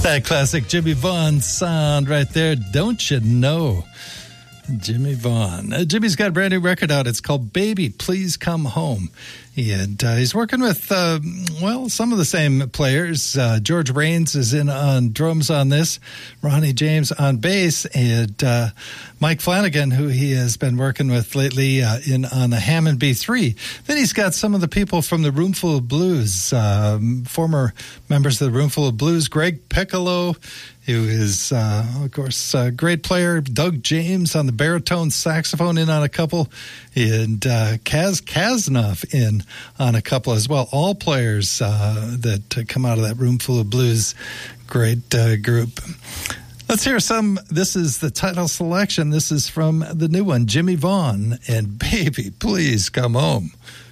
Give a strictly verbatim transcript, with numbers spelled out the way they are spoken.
That classic Jimmy Vaughn sound right there. Don't you know? Jimmy Vaughn. Uh, Jimmy's got a brand new record out. It's called Baby, Please Come Home. And uh, he's working with, uh, well, some of the same players. Uh, George Rains is in on drums on this, Ronnie James on bass, and uh, Mike Flanagan, who he has been working with lately uh, in on the Hammond B three. Then he's got some of the people from the Roomful of Blues, um, former members of the Roomful of Blues, Greg Piccolo, who is, uh, of course, a great player. Doug James on the baritone saxophone in on a couple. And uh, Kaz Kasnoff in on a couple as well. All players uh, that uh, come out of that Roomful of Blues. Great uh, group. Let's hear some. This is the title selection. This is from the new one, Jimmy Vaughn and Baby, Please Come Home.